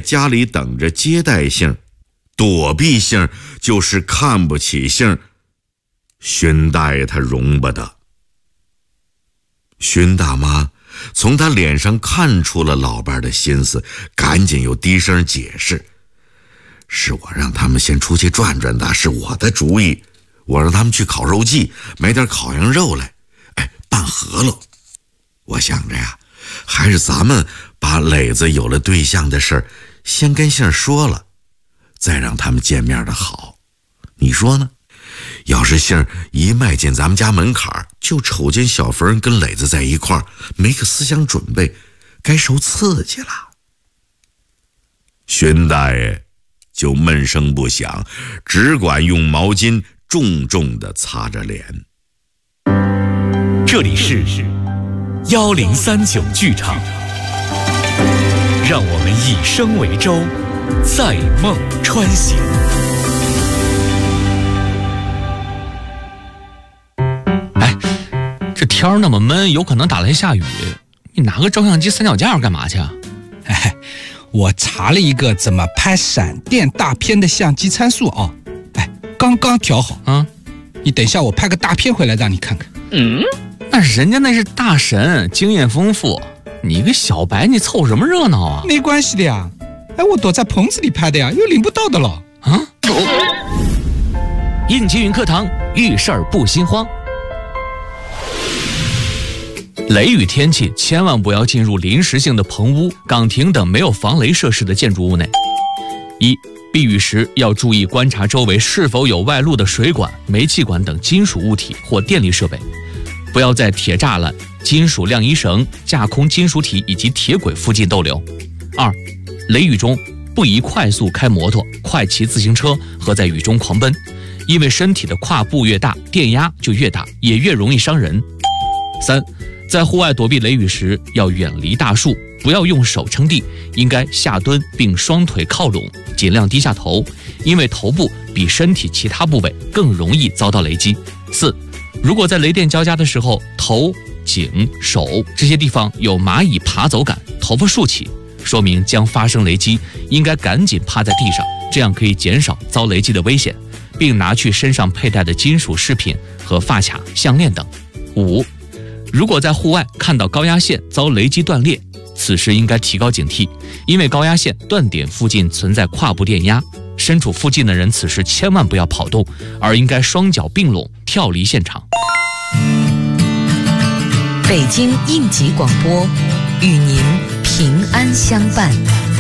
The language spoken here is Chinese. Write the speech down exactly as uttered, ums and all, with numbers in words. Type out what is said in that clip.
家里等着接待性，躲避性就是看不起性。荀大爷他容不得。荀大妈从他脸上看出了老伴的心思，赶紧又低声解释：是我让他们先出去转转的，是我的主意。我让他们去烤肉季买点烤羊肉来，哎，办和喽。我想着呀，还是咱们把磊子有了对象的事儿先跟杏说了，再让他们见面的好。你说呢？要是杏一迈进咱们家门槛，就瞅见小冯跟磊子在一块儿，没个思想准备，该受刺激了。荀大爷就闷声不响，只管用毛巾重重地擦着脸。 这里是幺零三九剧场，让我们以声为舟，在梦穿行。 哎，这天儿那么闷，有可能打雷下雨，你拿个照相机三脚架干嘛去啊？ 哎，我查了一个怎么拍闪电大片的相机参数啊，哎，刚刚调好啊。你等一下，我拍个大片回来让你看看。 嗯，那人家那是大神，经验丰富，你一个小白，你凑什么热闹啊？ 没关系的呀，哎，我躲在棚子里拍的呀，又领不到的了。啊？ 应急云课堂，遇事儿不心慌。雷雨天气，千万不要进入临时性的棚屋、岗亭等没有防雷设施的建筑物内。一、避雨时要注意观察周围是否有外露的水管、煤气管等金属物体或电力设备，不要在铁栅栏、金属晾衣绳、架空金属体以及铁轨附近逗留。二、雷雨中不宜快速开摩托、快骑自行车和在雨中狂奔，因为身体的跨步越大，电压就越大，也越容易伤人。三、在户外躲避雷雨时，要远离大树，不要用手撑地，应该下蹲并双腿靠拢，尽量低下头，因为头部比身体其他部位更容易遭到雷击。四、如果在雷电交加的时候，头、颈、手这些地方有蚂蚁爬走感，头发竖起，说明将发生雷击，应该赶紧趴在地上，这样可以减少遭雷击的危险，并拿去身上佩戴的金属饰品和发卡、项链等。五、如果在户外看到高压线遭雷击断裂，此时应该提高警惕，因为高压线断点附近存在跨步电压，身处附近的人此时千万不要跑动，而应该双脚并拢跳离现场。 北京应急广播，与您平安相伴。